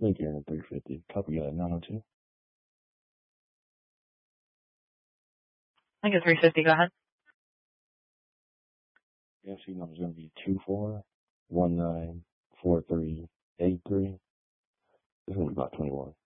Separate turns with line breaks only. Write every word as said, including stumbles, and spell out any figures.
Lincoln at three fifty. Copy that, nine oh two.
Lincoln three fifty, go ahead.
F C number is going to be two four one nine four three eight three. This is going to be about twenty-one.